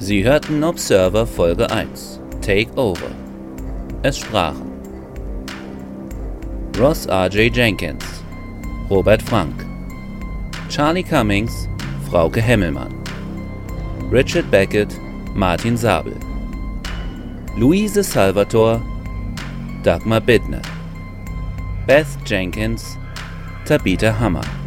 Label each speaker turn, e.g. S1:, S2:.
S1: Sie hörten Observer Folge 1, Take Over. Es sprachen Ross R.J. Jenkins, Robert Frank, Charlie Cummings, Frauke Hemmelmann, Richard Beckett, Martin Sabel, Luise Salvator, Dagmar Bittner, Beth Jenkins, Tabitha Hammer.